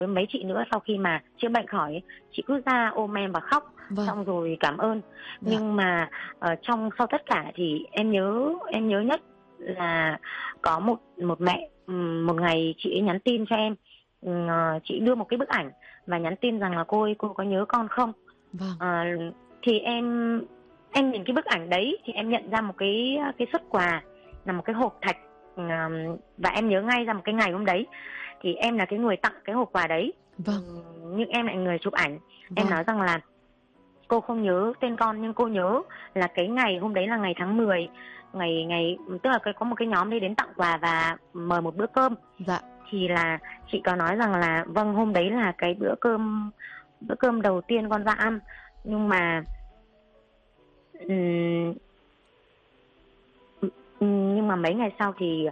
với mấy chị nữa sau khi mà chữa bệnh khỏi ấy, chị cứ ra ôm em và khóc, xong rồi cảm ơn. Nhưng mà trong sau tất cả thì em nhớ nhất là có một mẹ, một ngày chị ấy nhắn tin cho em, chị đưa một cái bức ảnh và nhắn tin rằng là cô có nhớ con không. Thì em nhìn cái bức ảnh đấy thì em nhận ra một cái suất quà là một cái hộp thạch, và em nhớ ngay ra một cái ngày hôm đấy thì em là cái người tặng cái hộp quà đấy. Nhưng em lại người chụp ảnh. Em nói rằng là cô không nhớ tên con nhưng cô nhớ là cái ngày hôm đấy là ngày tháng 10, ngày tức là có một cái nhóm đi đến tặng quà và mời một bữa cơm. Thì là chị có nói rằng là vâng, hôm đấy là cái bữa cơm đầu tiên con ra ăn. Nhưng mà mấy ngày sau thì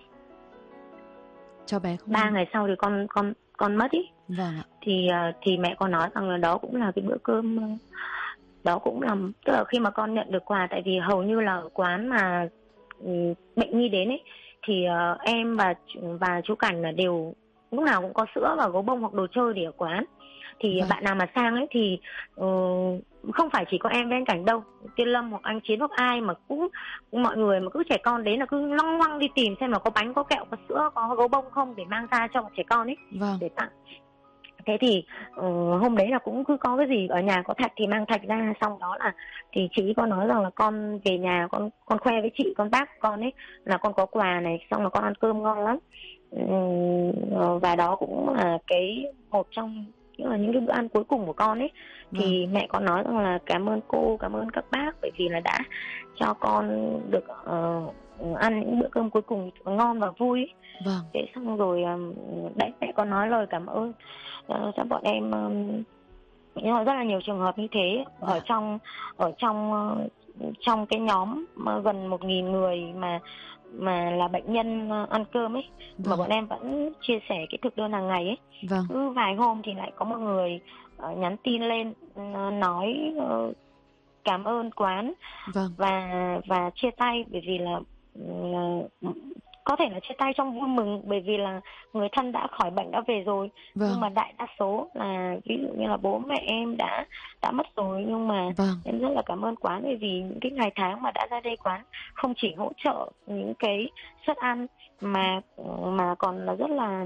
cho bé không 3 ngày sau thì con mất ý. Thì mẹ con nói rằng là đó cũng là cái bữa cơm, đó cũng là tức là khi mà con nhận được quà, tại vì hầu như là ở quán mà bệnh nhi đến ấy thì em và chú Cảnh là đều lúc nào cũng có sữa và gấu bông hoặc đồ chơi để ở quán. Thì bạn nào mà sang ấy thì không phải chỉ có em với anh Cảnh đâu, Tiên Lâm hoặc anh Chiến hoặc ai mà cũng mọi người mà cứ trẻ con đến là cứ loăng ngoăng đi tìm xem là có bánh, có kẹo, có sữa, có gấu bông không để mang ra cho trẻ con ấy để tặng. Thế thì hôm đấy là cũng cứ có cái gì ở nhà có thạch thì mang thạch ra, xong đó là thì chị có nói rằng là con về nhà con khoe với chị, con bác con ấy là con có quà này, xong là con ăn cơm ngon lắm. Và đó cũng là cái một trong những cái bữa ăn cuối cùng của con ấy. Thì mẹ con nói rằng là cảm ơn cô, cảm ơn các bác bởi vì là đã cho con được ăn những bữa cơm cuối cùng ngon và vui ấy. Thế xong rồi đấy, mẹ con nói lời cảm ơn cho bọn em. Nhưng mà rất là nhiều trường hợp như thế ở trong cái nhóm gần 1.000 người mà là bệnh nhân ăn cơm ấy, mà bọn em vẫn chia sẻ cái thực đơn hàng ngày ấy. Cứ vài hôm thì lại có một người nhắn tin lên nói cảm ơn quán và chia tay, bởi vì là có thể là chia tay trong vui mừng bởi vì là người thân đã khỏi bệnh, đã về rồi. Nhưng mà đại đa số là ví dụ như là bố mẹ em đã mất rồi. Nhưng mà em rất là cảm ơn quán bởi vì những cái ngày tháng mà đã ra đây quán không chỉ hỗ trợ những cái suất ăn mà còn là rất là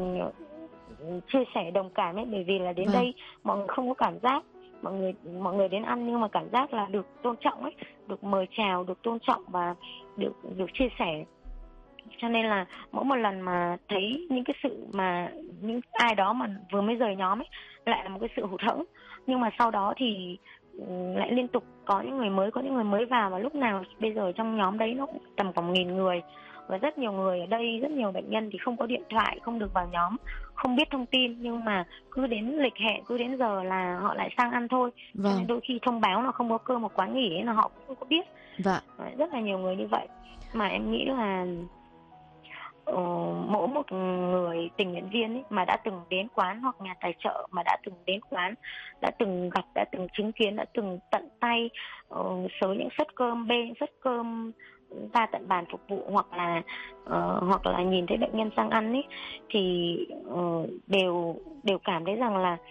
chia sẻ đồng cảm ấy, bởi vì là đến đây mọi người không có cảm giác mọi người đến ăn nhưng mà cảm giác là được tôn trọng ấy, được mời chào, được tôn trọng và được chia sẻ. Cho nên là mỗi một lần mà thấy những cái sự mà những ai đó mà vừa mới rời nhóm ấy lại là một cái sự hụt hẫng, nhưng mà sau đó thì lại liên tục có những người mới vào, và lúc nào bây giờ trong nhóm đấy nó cũng tầm khoảng 1.000 người, và rất nhiều người ở đây, rất nhiều bệnh nhân thì không có điện thoại, không được vào nhóm, không biết thông tin, nhưng mà cứ đến lịch hẹn, cứ đến giờ là họ lại sang ăn thôi. Cho nên đôi khi thông báo là không có cơm một quán nghỉ ấy là họ cũng không có biết. Rất là nhiều người như vậy. Mà em nghĩ là mỗi một người tình nguyện viên ấy mà đã từng đến quán hoặc nhà tài trợ, mà đã từng đến quán, đã từng gặp, đã từng chứng kiến, đã từng tận tay sới những suất cơm, bê những suất cơm ra tận bàn phục vụ, hoặc là nhìn thấy bệnh nhân sang ăn ấy, thì đều cảm thấy rằng là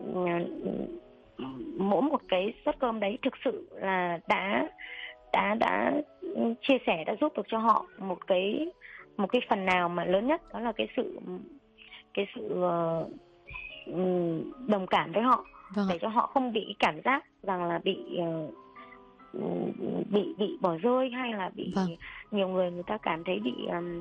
mỗi một cái suất cơm đấy thực sự là đã chia sẻ, đã giúp được cho họ một cái phần nào mà lớn nhất, đó là cái sự đồng cảm với họ, để cho họ không bị cảm giác rằng là bị bỏ rơi, hay là bị nhiều người ta cảm thấy bị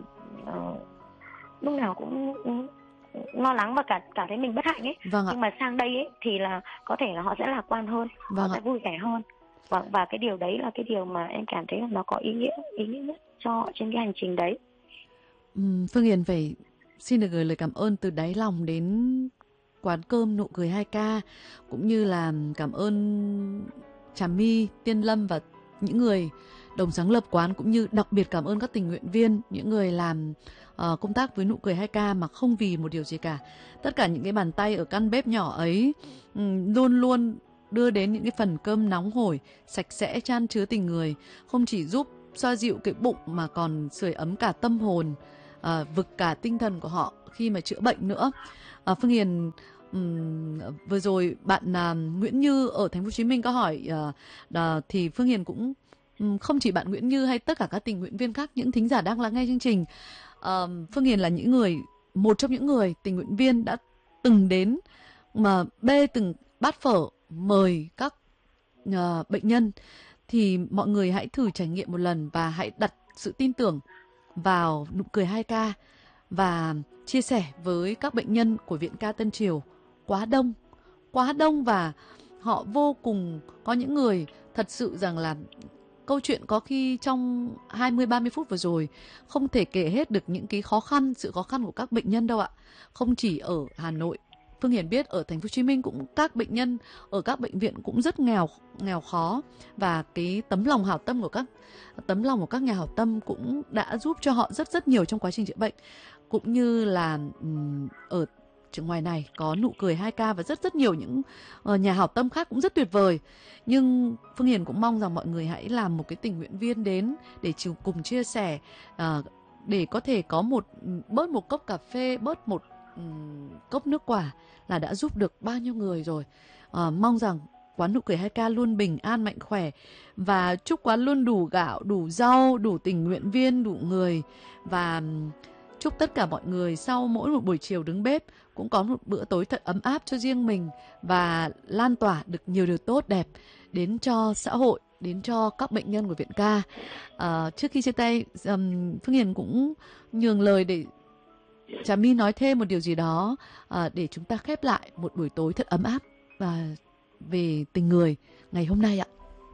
lúc nào cũng lo lắng và cảm thấy mình bất hạnh ấy. Nhưng mà sang đây ấy thì là có thể là họ sẽ lạc quan hơn, họ sẽ vui vẻ hơn. Và cái điều đấy là cái điều mà em cảm thấy là nó có ý nghĩa nhất cho họ trên cái hành trình đấy. Phương Hiền phải xin được gửi lời cảm ơn từ đáy lòng đến quán cơm Nụ Cười 2K, cũng như là cảm ơn Trà My, Tiên Lâm và những người đồng sáng lập quán, cũng như đặc biệt cảm ơn các tình nguyện viên, những người làm công tác với Nụ Cười 2K mà không vì một điều gì cả. Tất cả những cái bàn tay ở căn bếp nhỏ ấy luôn luôn đưa đến những cái phần cơm nóng hổi, sạch sẽ, chan chứa tình người, không chỉ giúp xoa dịu cái bụng mà còn sưởi ấm cả tâm hồn vực cả tinh thần của họ khi mà chữa bệnh nữa. Phương Hiền, vừa rồi bạn Nguyễn Như ở Thành phố Hồ Chí Minh có hỏi thì Phương Hiền cũng không chỉ bạn Nguyễn Như hay tất cả các tình nguyện viên khác, những thính giả đang lắng nghe chương trình, Phương Hiền là một trong những người tình nguyện viên đã từng đến mà bê từng bát phở mời các bệnh nhân. Thì mọi người hãy thử trải nghiệm một lần và hãy đặt sự tin tưởng vào Nụ Cười 2K và chia sẻ với các bệnh nhân của Viện Ca Tân Triều. Quá đông và họ vô cùng, có những người thật sự rằng là câu chuyện có khi trong 20-30 phút vừa rồi không thể kể hết được những cái sự khó khăn của các bệnh nhân đâu ạ. Không chỉ ở Hà Nội, Phương Hiền biết ở Thành phố Hồ Chí Minh cũng các bệnh nhân ở các bệnh viện cũng rất nghèo khó, và cái tấm lòng của các nhà hảo tâm cũng đã giúp cho họ rất nhiều trong quá trình chữa bệnh. Cũng như là ở trường ngoài này có Nụ Cười 2K và rất nhiều những nhà hảo tâm khác cũng rất tuyệt vời. Nhưng Phương Hiền cũng mong rằng mọi người hãy làm một cái tình nguyện viên đến để cùng chia sẻ, để có thể có bớt một cốc cà phê, bớt một cốc nước quả là đã giúp được bao nhiêu người rồi. Mong rằng quán Nụ Cười 2K luôn bình an mạnh khỏe, và chúc quán luôn đủ gạo, đủ rau, đủ tình nguyện viên, đủ người, và chúc tất cả mọi người sau mỗi một buổi chiều đứng bếp cũng có một bữa tối thật ấm áp cho riêng mình, và lan tỏa được nhiều điều tốt đẹp đến cho xã hội, đến cho các bệnh nhân của Viện Ca. Trước khi chia tay, Phương Hiền cũng nhường lời để Trà My nói thêm một điều gì đó để chúng ta khép lại một buổi tối thật ấm áp và về tình người ngày hôm nay ạ.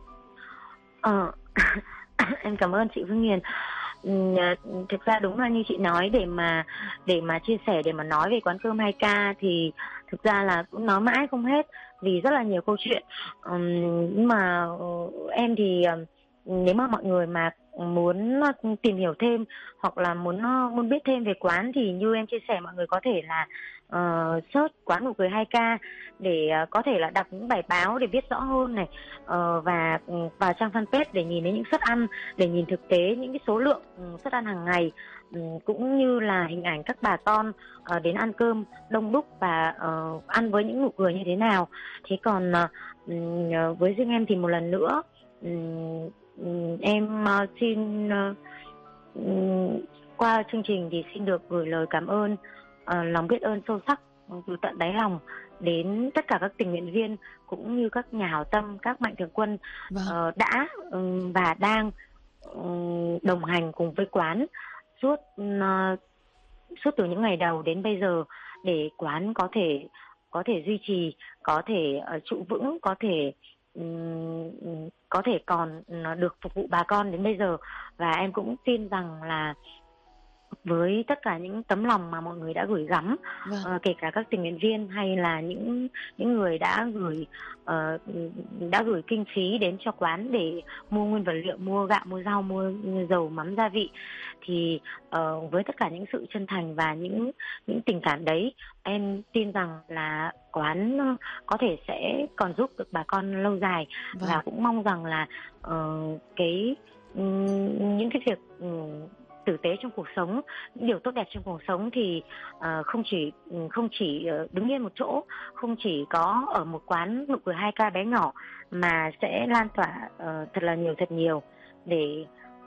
Em cảm ơn chị Phương Hiền. Thực ra đúng là như chị nói, để mà chia sẻ, để mà nói về quán cơm 2K thì thực ra là cũng nói mãi không hết, vì rất là nhiều câu chuyện. Nhưng mà em thì nếu mà mọi người mà muốn tìm hiểu thêm hoặc là muốn biết thêm về quán thì như em chia sẻ, mọi người có thể là search quán Nụ Cười 2K để có thể là đọc những bài báo để biết rõ hơn này, và vào trang fanpage để nhìn thấy những suất ăn, để nhìn thực tế những cái số lượng suất ăn hàng ngày, cũng như là hình ảnh các bà con đến ăn cơm đông đúc và ăn với những nụ cười như thế nào. Thế còn với riêng em thì một lần nữa em xin qua chương trình thì xin được gửi lời cảm ơn, lòng biết ơn sâu sắc từ tận đáy lòng đến tất cả các tình nguyện viên cũng như các nhà hảo tâm, các mạnh thường quân đã và đang đồng hành cùng với quán suốt từ những ngày đầu đến bây giờ, để quán có thể duy trì, có thể trụ vững, có thể còn được phục vụ bà con đến bây giờ. Và em cũng tin rằng là với tất cả những tấm lòng mà mọi người đã gửi gắm, kể cả các tình nguyện viên hay là những người đã gửi kinh phí đến cho quán để mua nguyên vật liệu, mua gạo, mua rau, mua dầu mắm gia vị, thì với tất cả những sự chân thành và những tình cảm đấy, em tin rằng là quán có thể sẽ còn giúp được bà con lâu dài. Và cũng mong rằng là những cái việc tử tế trong cuộc sống, những điều tốt đẹp trong cuộc sống thì không chỉ đứng yên một chỗ, không chỉ có ở một quán Nụ Cười 2K bé nhỏ, mà sẽ lan tỏa thật nhiều để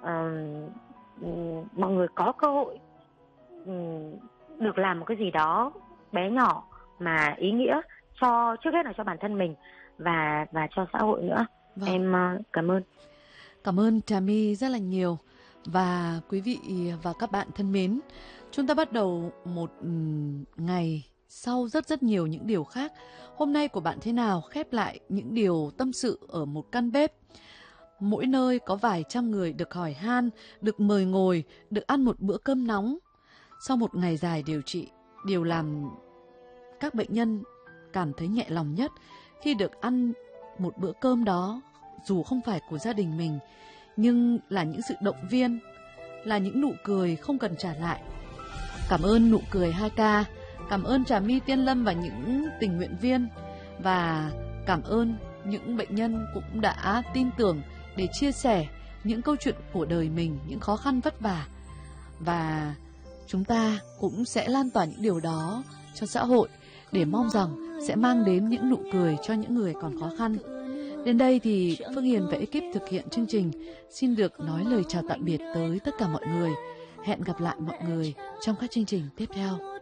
mọi người có cơ hội được làm một cái gì đó bé nhỏ mà ý nghĩa, trước hết là cho bản thân mình và cho xã hội nữa. Em cảm ơn Trà My rất là nhiều. Và quý vị và các bạn thân mến, chúng ta bắt đầu một ngày sau rất nhiều những điều khác. Hôm nay của bạn thế nào? Khép lại những điều tâm sự ở một căn bếp. Mỗi nơi có vài trăm người được hỏi han, được mời ngồi, được ăn một bữa cơm nóng. Sau một ngày dài điều trị, điều làm các bệnh nhân cảm thấy nhẹ lòng nhất khi được ăn một bữa cơm đó, dù không phải của gia đình mình, nhưng là những sự động viên, là những nụ cười không cần trả lại. Cảm ơn Nụ Cười 2K, cảm ơn Trà My, Tiên Lâm và những tình nguyện viên, và cảm ơn những bệnh nhân cũng đã tin tưởng để chia sẻ những câu chuyện của đời mình, những khó khăn vất vả. Và chúng ta cũng sẽ lan tỏa những điều đó cho xã hội để mong rằng sẽ mang đến những nụ cười cho những người còn khó khăn. Đến đây thì Phương Hiền và ekip thực hiện chương trình xin được nói lời chào tạm biệt tới tất cả mọi người. Hẹn gặp lại mọi người trong các chương trình tiếp theo.